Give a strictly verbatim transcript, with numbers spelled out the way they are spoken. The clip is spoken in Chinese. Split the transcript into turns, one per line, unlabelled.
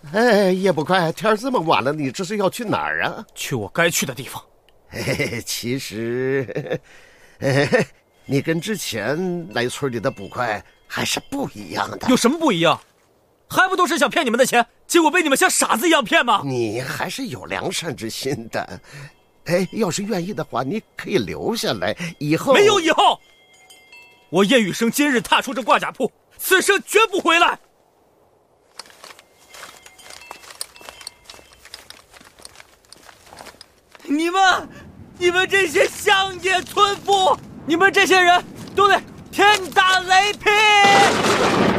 哎，叶不快，天这么晚了，你这是要去哪儿啊？
去我该去的地方。
嘿，其实，嘿，你跟之前来村里的捕快还是不一样的。
有什么不一样？还不都是想骗你们的钱，结果被你们像傻子一样骗吗？
你还是有良善之心的。哎，要是愿意的话，你可以留下来，以后……
没有以后！我叶雨生今日踏出这挂甲铺，此生绝不回来。你们，你们这些乡野村夫，你们这些人都得天打雷劈！